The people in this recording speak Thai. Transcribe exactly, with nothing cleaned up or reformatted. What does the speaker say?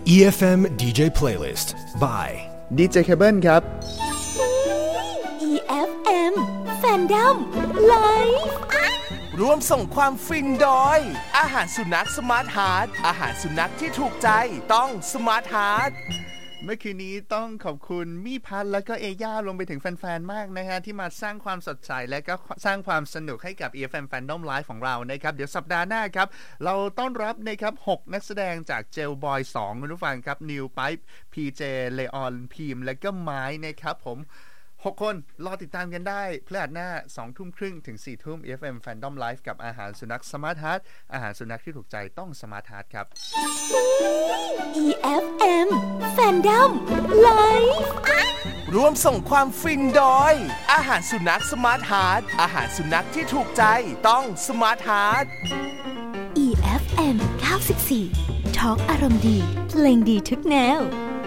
อี เอฟ เอ็ม ดี เจ Playlist by ดี เจ Cable ครับอี เอฟ เอ็ม Fandom Live ร่วมส่งความฟินโดยอาหารสุนัขสมาร์ทฮาร์ทอาหารสุนัขที่ถูกใจต้องสมาร์ทฮาร์ทเมื่อคืนนี้ต้องขอบคุณมี่พัทแล้วก็เอย่ารวมไปถึงแฟนๆมากนะฮะที่มาสร้างความสดใสและก็สร้างความสนุกให้กับ อี เอฟ เอ็ม Fandom Live ของเรานะครับเดี๋ยวสัปดาห์หน้าครับเราต้อนรับนะครับหกนักแสดงจากเจลบอยสองคุณผู้ฟังครับนิวไปป์ พี เจ เลออนพีมและก็ไม้นะครับผมหกคนรอติดตามกันได้พฤหัสหน้า สองทุ่มครึ่งถึง สี่ทุ่ม อี เอฟ เอ็ม Fandom Live กับอาหารสุนัข Smart Heart อาหารสุนัขที่ถูกใจต้อง Smart Heart ครับอี เอฟ เอ็ม Fandom Live ร่วมส่งความฟินโดยอาหารสุนัขสมาร์ทฮาร์ทอาหารสุนัขที่ถูกใจต้องสมาร์ทฮาร์ทอี เอฟ เอ็ม เก้าสิบสี่ ทอล์กอารมณ์ดีเพลงดีทุกแนว